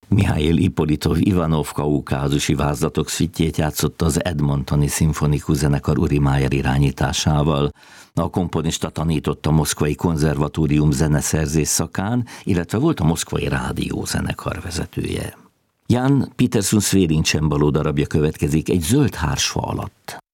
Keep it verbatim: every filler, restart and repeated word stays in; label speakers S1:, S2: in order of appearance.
S1: Mihail Ippolitov Ivanov kaukázusi vázlatok szüttjét játszotta az Edmontoni Szimfonikus Zenekar Uri Mayer irányításával. A komponista tanított a Moszkvai Konzervatórium zeneszerzés szakán, illetve volt a Moszkvai Rádió zenekar vezetője. Jan Peterson Swerin csembaló darabja következik Egy zöld hársfa alatt.